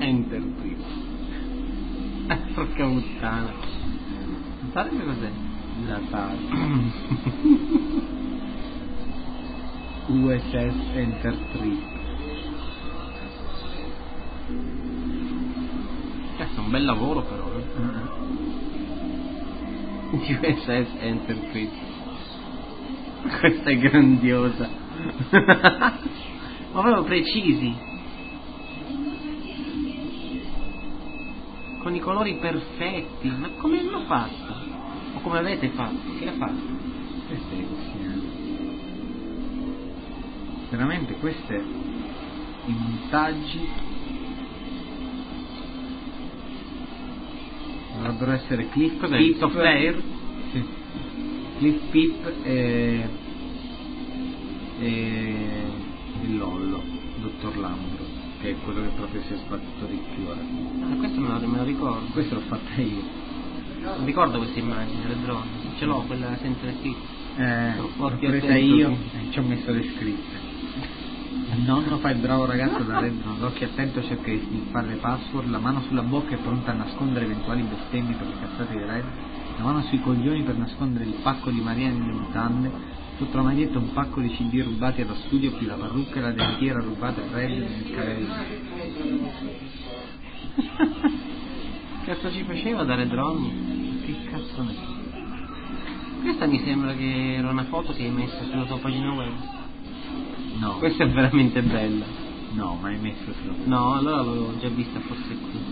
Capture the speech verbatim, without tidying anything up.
Enter qui. Eh, porca puttana. Non sarebbe cos'è? La page. U S S Enter Trip. Questo è un bel lavoro però. Eh? U S S Enter Trip. Questa è grandiosa. Ma proprio precisi, con i colori perfetti. Ma come hanno fatto? O come avete fatto? Chi l'ha fatto? Queste sì. Veramente queste i montaggi dovrebbero essere Cliff Cos'è? Pip, Software? sì. Cliff Pip e e il Lollo, Dottor Lambro, che è quello che proprio si è sbattuto di più ora. Ah, questo me lo, me lo ricordo. Questo l'ho fatta io. Non ricordo questa immagine del drone. Ce l'ho, quella senza le scritte. Eh, L'ho l'ho più presa attento, io sì. e ci ho messo le scritte. Il nonno fa il bravo ragazzo da Red Drone, l'occhio attento cerca di sniffare le password, la mano sulla bocca è pronta a nascondere eventuali bestemmie per le cazzate di Red, la mano sui coglioni per nascondere il pacco di Maria nelle mutande, sotto la maglietta un pacco di C D rubati allo studio più la parrucca e la dentiera rubata a Red nel carrello. Che cazzo ci faceva da Red Drone? Che cazzo ne so. Questa mi sembra che era una foto che hai messo sulla tua pagina web. No, Questa è veramente bella. no, mai messo sulla No, allora l'avevo già vista forse qui.